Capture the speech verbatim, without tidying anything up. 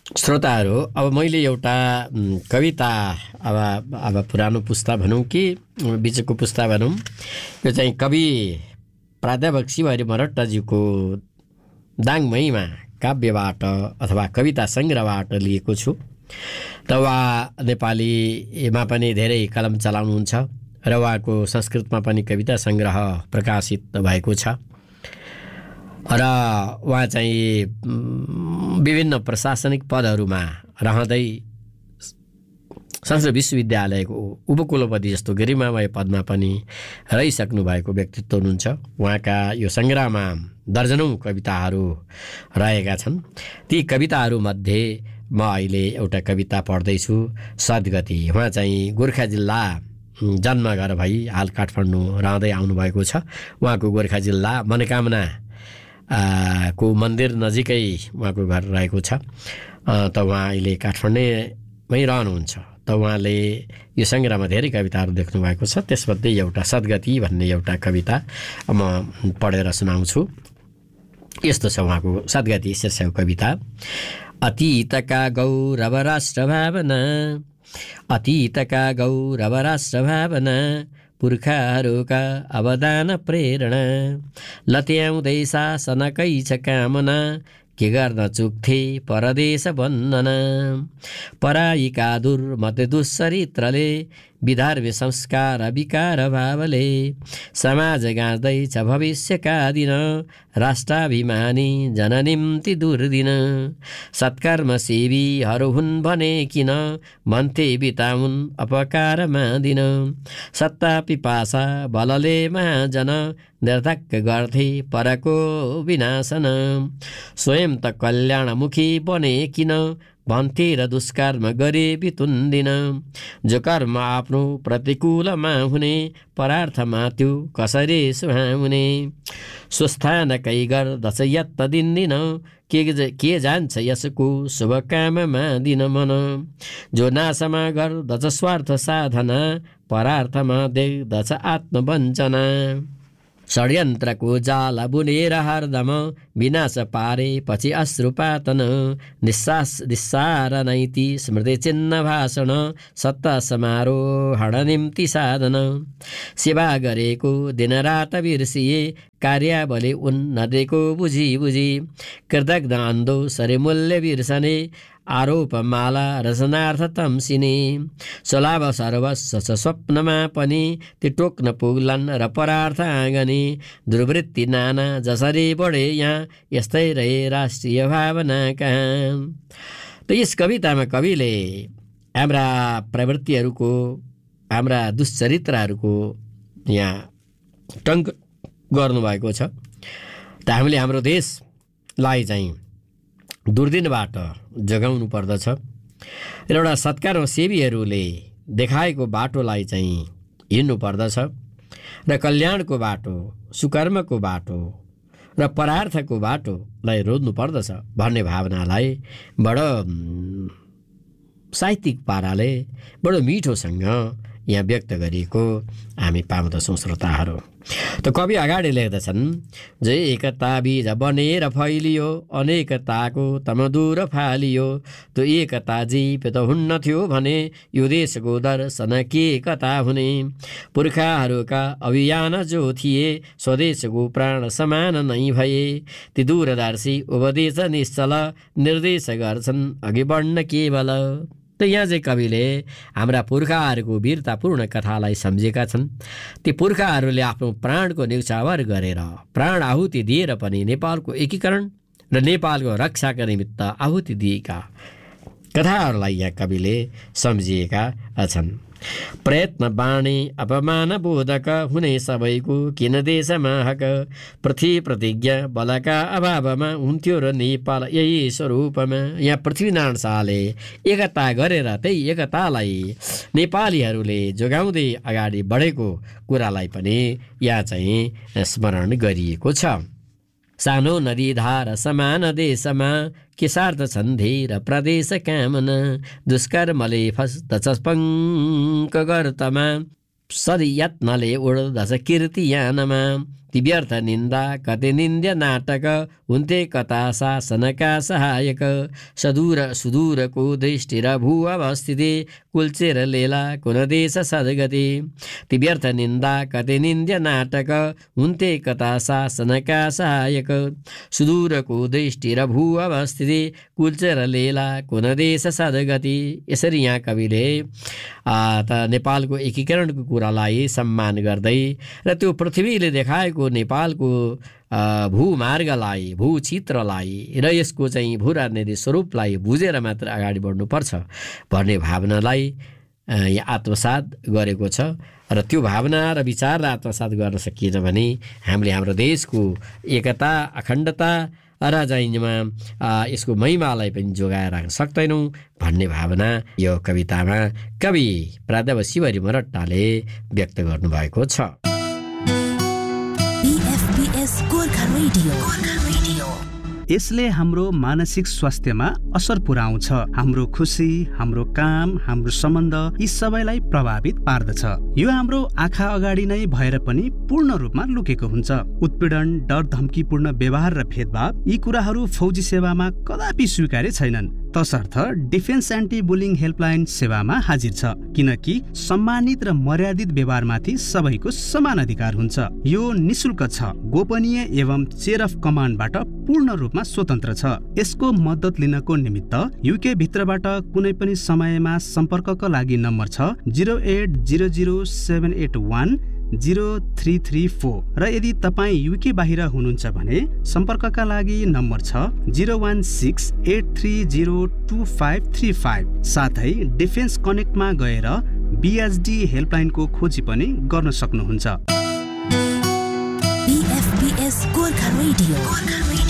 श्रोताहरू, अब मैले एउटा कविता अब अब पुरानो पुस्ता भनौँ कि बिचको पुस्ता भनौँ, यो चाहिँ कवि प्राध्यापक शिवहरि मरट्टाज्यूको दाङमैमा काव्यबाट अथवा कविता सङ्ग्रहबाट लिएको छु। त उहाँ नेपालीमा पनि धेरै कलम चलाउनुहुन्छ र उहाँको संस्कृतमा पनि कविता सङ्ग्रह प्रकाशित भएको छ र उहाँ चाहिँ विभिन्न प्रशासनिक पदहरूमा रहँदै संस्कृत विश्वविद्यालयको उपकुलपति जस्तो गरिमामय पदमा पनि रहिसक्नु भएको व्यक्तित्व हुनुहुन्छ। उहाँका यो सङ्ग्रहमा दर्जनौँ कविताहरू रहेका छन्। ती कविताहरूमध्ये म अहिले एउटा कविता पढ्दैछु, सद्गति। उहाँ चाहिँ गोर्खा जिल्ला जन्मघर भई हाल काठमाडौँ रहँदै आउनुभएको छ। उहाँको गोर्खा जिल्ला मनोकामना को मन्दिर नजिकै उहाँको घर रहेको छ। त उहाँ अहिले काठमाडौँमै रहनुहुन्छ। त उहाँले यो सङ्ग्रहमा धेरै कविताहरू देख्नु भएको छ। त्यसमध्ये एउटा सद्गति भन्ने एउटा कविता म पढेर सुनाउँछु। यस्तो छ उहाँको सद्गति शीर्षकको कविता। अतीतका गौरव राष्ट्र भावना, अतीतका गौरव राष्ट्र भावना, पुर्खाहरूका अवदान प्रेरणा, लत्याउँदै शासनकै छ कामना, के गर्न चुक्थे परदेश बन्दना, पराईका दुर्मत दुश्चरित्रले, विधर्मी संस्कार विकार भावले, समाज गाँच्दैछ भविष्यका दिन, राष्ट्राभिमानी जननिम्ति दुर्दिन, सत्कर्म सेवीहरू हुन् भने किन, भन्थे बिताउन् अपकारमा दिन, सत्ता पिपासा बलले महाजन, निर्धक्क गर्थे परको विनाशन, स्वयं त कल्याणमुखी बने किन, भन्थे र दुष्कर्म गरे बितुन्दिन, जो कर्म आफ्नो प्रतिकूलमा हुने, परार्थमा त्यो कसरी सुहाउने, स्वस्थानकै गर्दछ यत्न दिन दिन, के के जान्छ यसको शुभ काममा दिन मन, जो नाशमा गर्दछ स्वार्थ साधना, परार्थमा देख्दछ आत्मवञ्चना, षड्यन्त्रको जाल बुनेर हरदम, विनाश पारे पछि अश्रुपातन, निस्सास निस्सार नैति स्मृति चिन्ह भाषण, सत्ता समारोहण निम्ति साधन, सेवा गरेको दिनरात बिर्सिए, कार्यावली उन्नतिको बुझी बुझी, कृतज्ञ अन्धो सरे मूल्य बिर्सने, आरोप माला रचनार्थ तम्सिने, स्वलाभ सर्वस्व छ स्वप्नमा पनि, ती टोक्न पुग्लान् र परार्थ आँगने, दुर्वृत्ति नाना जसरी बढे यहाँ, यस्तै रहे राष्ट्रिय भावना कहाँ। त यस कवितामा कविले हाम्रा प्रवृत्तिहरूको, हाम्रा दुश्चरित्रहरूको यहाँ टङ्क गर्नुभएको छ। त हामीले हाम्रो देशलाई चाहिँ दुर्दिनबाट जगाउनु पर्दछ र एउटा सत्कर्म सेवीहरूले देखाएको बाटोलाई चाहिँ हिँड्नु पर्दछ र कल्याणको बाटो, सुकर्मको बाटो र परार्थको बाटोलाई रोज्नु पर्दछ भन्ने भावनालाई बडो साहित्यिक पाराले बडो मिठोसँग यहाँ व्यक्त गरिएको हामी पाउँदछौँ श्रोताहरू। त कवि अगाडि लेख्दछन्, जे एकता बीज बनेर फैलियो, अनेकताको तमदुर फालियो, त्यो एकता जीव त हुन्न थियो भने, यो देशको दर्शन के कता हुने, पुर्खाहरूका अभियान जो थिए, स्वदेशको प्राण समान नै भए, ती दूरदर्शी उपदेश निश्चल, निर्देश गर्छन् अघि बढ्न केवल। त यहाँ चाहिँ कविले हाम्रा पुर्खाहरूको वीरतापूर्ण कथालाई सम्झेका छन्। ती पुर्खाहरूले आफ्नो प्राणको न्यौछावर गरेर, प्राण आहुति दिएर पनि नेपालको एकीकरण र नेपालको रक्षाका निमित्त आहुति दिएका कथाहरूलाई यहाँ कविले सम्झिएका छन्। प्रयत्न बाणे अपमान बोधक हुने सबैको किन देशमा हक, पृथ्वी प्रतिज्ञा बलका अभावमा हुन्थ्यो र नेपाल यही स्वरूपमा। यहाँ पृथ्वीनारायण शाहले एकता गरेर त्यही एकतालाई नेपालीहरूले जोगाउँदै अगाडि बढेको कुरालाई पनि यहाँ चाहिँ स्मरण गरिएको छ। सानो नदी धार समान देशमा, के सार्थ छन् धेर प्रदेश कामना, दुष्कर्मले फस्दछ पङ्क गर्तमा, सदयत्नले उड्दछ कीर्ति यानमा, ती व्यर्थ निन्दा कते निन्द्य नाटक हुन्थे कथा शासनका सहायक सदूर सुदूरको दृष्टि र भू अवस्थिति कुल्चेर लेला कुन देश सद्गति ती व्यर्थ निन्दा कते निन्द्य नाटक हुन्थे कथा शासनका सहायक सुदूरको दृष्टि र भू अवस्थिति कुल्चेर लेला कुन देश सद्गति। यसरी यहाँ कविले त नेपालको एकीकरणको कुरालाई सम्मान गर्दै र त्यो पृथ्वीले देखाएको नेपालको भूमार्गलाई भूचित्रलाई र यसको चाहिँ भू राजनीतिक स्वरूपलाई बुझेर मात्र अगाडि बढ्नुपर्छ भन्ने भावनालाई आत्मसात गरेको छ। र त्यो भावना र विचारलाई आत्मसात गर्न सकिएन भने हामीले हाम्रो देशको एकता अखण्डता र जाइमा यसको महिमालाई पनि जोगाएर राख्न सक्दैनौँ भन्ने भावना यो कवितामा कवि प्राध्यापक शिवहरि मरट्टाले व्यक्त गर्नुभएको छ। यसले हाम्रो मानसिक स्वास्थ्यमा असर पुर्याउँछ। हाम्रो खुसी, हाम्रो काम, हाम्रो सम्बन्ध यी सबैलाई प्रभावित पार्दछ। यो हाम्रो आँखा अगाडि नै भएर पनि पूर्ण रूपमा लुकेको हुन्छ। उत्पीडन, डर, धम्कीपूर्ण व्यवहार र भेदभाव यी कुराहरू फौजी सेवामा कदापि स्वीकार्य छैनन्। तसर्थ डिफेन्स एन्टी बुलिङ हेल्पलाइन सेवामा हाजिर छ, किनकि सम्मानित र मर्यादित व्यवहारमाथि सबैको समान अधिकार हुन्छ। यो निशुल्क छ, गोपनीय एवं चेयर अफ कमान्डबाट पूर्ण रूपमा स्वतन्त्र छ। यसको मद्दत लिनको निमित्त युके भित्रबाट कुनै पनि समयमा सम्पर्कका लागि नम्बर छ zero at zero zero seven at one zero three three four र यदि तपाईँ युके बाहिर हुनुहुन्छ भने सम्पर्कका लागि नम्बर छ zero one six at three zero two five three five. साथै डिफेन्स कनेक्टमा गएर बिएचडी हेल्पलाइनको खोजी पनि गर्न सक्नुहुन्छ। बीएफपीएस गोर्खा रेडियो।